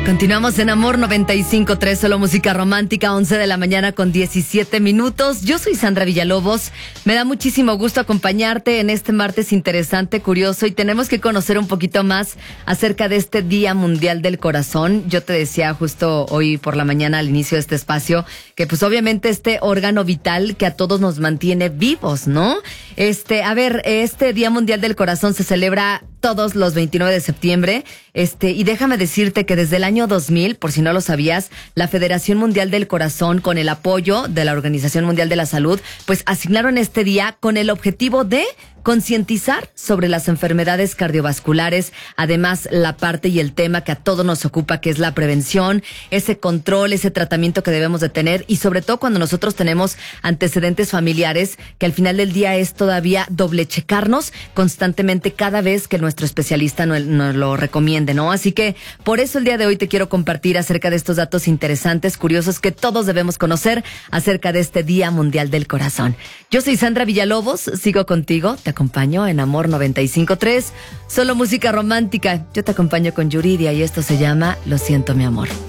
Continuamos en Amor 95.3, solo música romántica, 11 de la mañana con 17 minutos. Yo soy Sandra Villalobos. Me da muchísimo gusto acompañarte en este martes interesante, curioso, y tenemos que conocer un poquito más acerca de este Día Mundial del Corazón. Yo te decía justo hoy por la mañana al inicio de este espacio que pues obviamente este órgano vital que a todos nos mantiene vivos, ¿no? Este Día Mundial del Corazón se celebra todos los 29 de septiembre, y déjame decirte que desde el año 2000, por si no lo sabías, la Federación Mundial del Corazón, con el apoyo de la Organización Mundial de la Salud, pues asignaron este día con el objetivo de concientizar sobre las enfermedades cardiovasculares, además la parte y el tema que a todos nos ocupa, que es la prevención, ese control, ese tratamiento que debemos de tener, y sobre todo cuando nosotros tenemos antecedentes familiares, que al final del día es todavía doble checarnos constantemente cada vez que nuestro especialista nos lo recomiende, ¿no? Así que por eso el día de hoy te quiero compartir acerca de estos datos interesantes, curiosos, que todos debemos conocer acerca de este Día Mundial del Corazón. Yo soy Sandra Villalobos, sigo contigo, te acompaño en Amor 95.3, solo música romántica. Yo te acompaño con Yuridia y esto se llama Lo siento, mi amor.